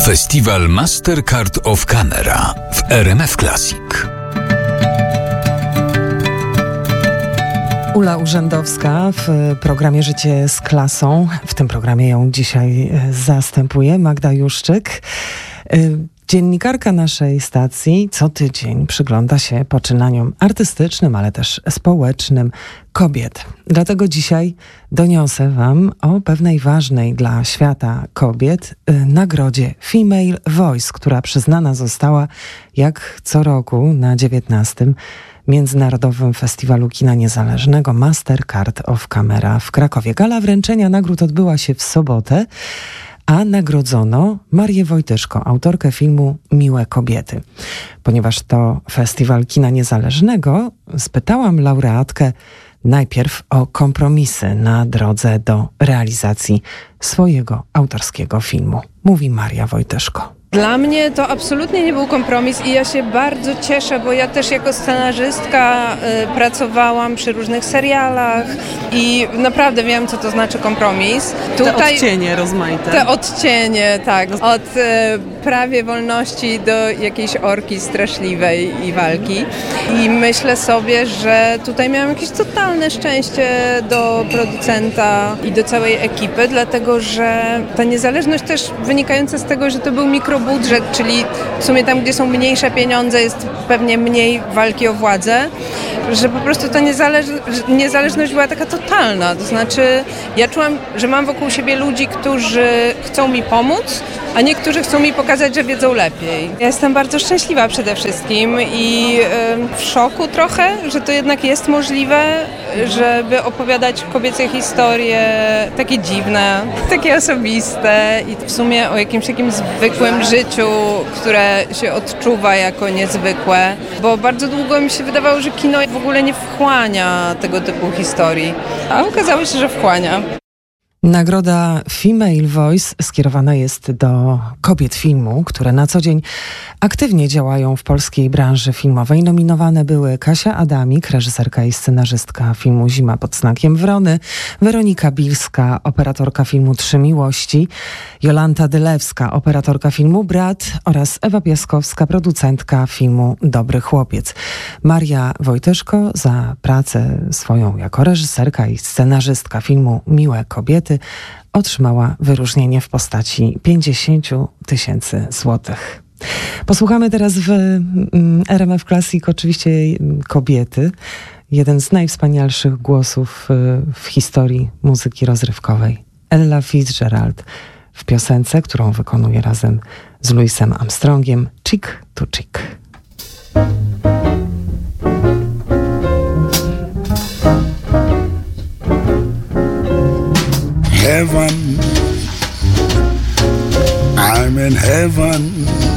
Festiwal Mastercard of Camera w RMF Classic. Ula Urzędowska w programie Życie z klasą. W tym programie ją dzisiaj zastępuje Magda Juszczyk. Dziennikarka naszej stacji co tydzień przygląda się poczynaniom artystycznym, ale też społecznym kobiet. Dlatego dzisiaj doniosę wam o pewnej ważnej dla świata kobiet nagrodzie Female Voice, która przyznana została jak co roku na 19. Międzynarodowym Festiwalu Kina Niezależnego Mastercard of Camera w Krakowie. Gala wręczenia nagród odbyła się w sobotę, a nagrodzono Marię Wojtyszko, autorkę filmu Miłe kobiety. Ponieważ to Festiwal Kina Niezależnego, spytałam laureatkę najpierw o kompromisy na drodze do realizacji swojego autorskiego filmu. Mówi Maria Wojtyszko. Dla mnie to absolutnie nie był kompromis i ja się bardzo cieszę, bo ja też jako scenarzystka pracowałam przy różnych serialach i naprawdę wiem, co to znaczy kompromis. Te odcienie rozmaite. Te odcienie, tak. Od prawie wolności do jakiejś orki straszliwej i walki. I myślę sobie, że tutaj miałam jakieś totalne szczęście do producenta i do całej ekipy, dlatego że ta niezależność też wynikająca z tego, że to był mikrobudżet, czyli w sumie tam, gdzie są mniejsze pieniądze, jest pewnie mniej walki o władzę, że po prostu ta niezależność była taka totalna. To znaczy, ja czułam, że mam wokół siebie ludzi, którzy chcą mi pomóc, a niektórzy chcą mi pokazać, że wiedzą lepiej. Ja jestem bardzo szczęśliwa przede wszystkim i w szoku trochę, że to jednak jest możliwe, żeby opowiadać kobiece historie takie dziwne, takie osobiste i w sumie o jakimś takim zwykłym życiu, które się odczuwa jako niezwykłe, bo bardzo długo mi się wydawało, że kino w ogóle nie wchłania tego typu historii, a okazało się, że wchłania. Nagroda Female Voice skierowana jest do kobiet filmu, które na co dzień aktywnie działają w polskiej branży filmowej. Nominowane były Kasia Adamik, reżyserka i scenarzystka filmu Zima pod znakiem wrony, Weronika Bilska, operatorka filmu Trzy miłości, Jolanta Dylewska, operatorka filmu Brat oraz Ewa Piaskowska, producentka filmu Dobry chłopiec. Maria Wojtyszko za pracę swoją jako reżyserka i scenarzystka filmu Miłe kobiety otrzymała wyróżnienie w postaci 50 000 złotych. Posłuchamy teraz w RMF Classic oczywiście kobiety. Jeden z najwspanialszych głosów w historii muzyki rozrywkowej. Ella Fitzgerald w piosence, którą wykonuje razem z Louisem Armstrongiem, Cheek to Cheek. Heaven, I'm in heaven.